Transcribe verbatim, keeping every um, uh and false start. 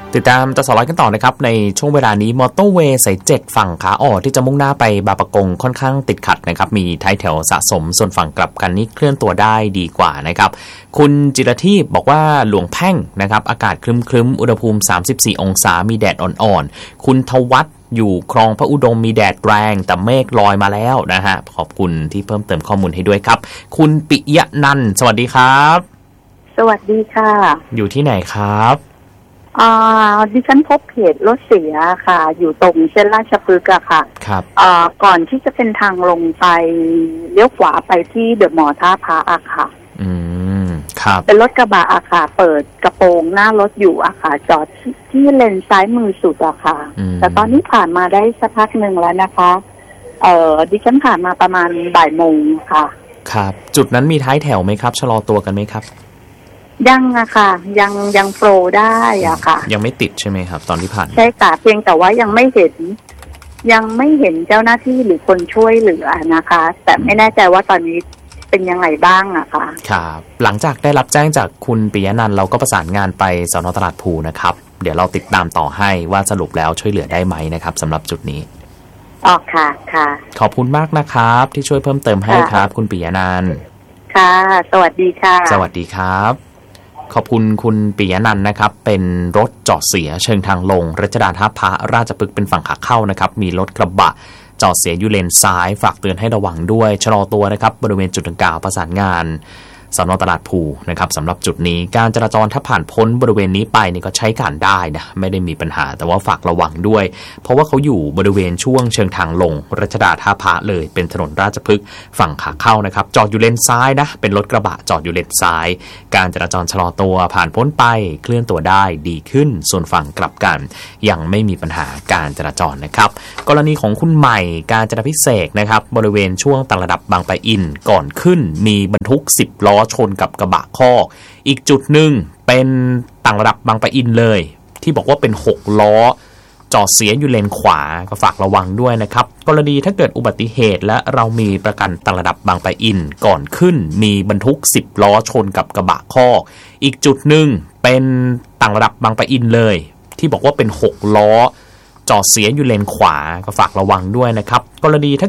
ติดตามจสร้อยกันต่อนะครับในช่วงเวลานี้มอเตอร์เวย์สายเจ็ดฝั่งขาออกที่จะมุ่งหน้าไปบางปะกงค่อนข้างติดขัดนะครับมีท้ายแถวสะสมส่วนฝั่งกลับกันนี่เคลื่อนตัวได้ดีกว่านะครับคุณจิรทีพบอกว่าหลวงแพ่งนะครับอากาศครึ้มๆอุณหภูมิสามสิบสี่องศามีแดดอ่อนๆคุณทวัฒน์อยู่คลองพระอุดมมีแดดแรงแต่เมฆลอยมาแล้วนะฮะขอบคุณที่เพิ่มเติมข้อมูลให้ด้วยครับคุณปิยะนันท์สวัสดีครับสวัสดีค่ะอยู่ที่ไหนครับอ่าดิฉันพบเหตุรถเสียค่ะอยู่ตรงเส้นราชพฤกษ์อะค่ะครับอ่าก่อนที่จะเป็นทางลงไปเลี้ยวขวาไปที่เดอะมอลล์ท่าพระอะค่ะอืมครับเป็นรถกระบะอะค่ะเปิดกระโปรงหน้ารถอยู่อะค่ะจอดที่เลนซ้ายมือสุดอะค่ะแต่ตอนนี้ผ่านมาได้สักพักหนึ่งแล้วนะคะเอ่อดิฉันผ่านมาประมาณบ่ายโมงค่ะครับจุดนั้นมีท้ายแถวไหมครับชะลอตัวกันไหมครับยังอะค่ะยังยังโปรได้อะค่ะยังไม่ติดใช่ไหมครับตอนที่ผ่านใช่ค่ะเพียงแต่ว่ายังไม่เห็นยังไม่เห็นเจ้าหน้าที่หรือคนช่วยเหลือนะคะแต่ไม่แน่ใจว่าตอนนี้เป็นยังไงบ้างอะค่ะครับหลังจากได้รับแจ้งจากคุณปิยะนันท์เราก็ประสานงานไปสน.ตลาดพลูนะครับเดี๋ยวเราติดตามต่อให้ว่าสรุปแล้วช่วยเหลือได้ไหมนะครับสำหรับจุดนี้อ๋อค่ะค่ะขอบคุณมากนะครับที่ช่วยเพิ่มเติมให้ครับคุณปิยะนันท์ค่ะสวัสดีค่ะสวัสดีครับขอบคุณคุณปิยะนันท์นะครับเป็นรถจอดเสียเชิงทางลงรัชดาท่าพระราชพฤกษ์เป็นฝั่งขาเข้านะครับมีรถกระบะจอดเสียอยู่เลนซ้ายฝากเตือนให้ระวังด้วยชะลอตัวนะครับบริเวณจุดดังกล่าวประสานงานสน.ตลาดพลูนะครับสำหรับจุดนี้การจราจรถ้าผ่านพ้นบริเวณนี้ไปนี่ก็ใช้การได้นะไม่ได้มีปัญหาแต่ว่าฝากระวังด้วยเพราะว่าเขาอยู่บริเวณช่วงเชิงทางลงรัชดาท่าพระเลยเป็นถนนราชพฤกษ์ฝั่งขาเข้านะครับจอดอยู่เลนซ้ายนะเป็นรถกระบะจอดอยู่เลนซ้ายการจราจรชะลอตัวผ่านพ้นไปเคลื่อนตัวได้ดีขึ้นส่วนฝั่งกลับกันยังไม่มีปัญหาการจราจรนะครับกรณีของคุณใหม่การจราพิเศษนะครับบริเวณช่วงต่างระดับบางปะอินก่อนขึ้นมีบรรทุกสิบล้อชนกับกระบะคอกอีกจุดหนึ่งเป็นต่างระดับบางปะอินเลยที่บอกว่าเป็นหกล้อจอดเสียอยู่เลนขวาก็ฝากระวังด้วยนะครับกรณีถ้าเกิดอุบัติเหตุและเรามีประกันต่างระดับบางปะอินก่อนขึ้นมีบรรทุกสิบล้อชนกับกระบะคอกอีกจุดหนึ่งเป็นต่างระดับบางปะอินเลยที่บอกว่าเป็นหกล้อจอดเสียอยู่เลนขวาก็ฝากระวังด้วยนะครับกรณีถ้า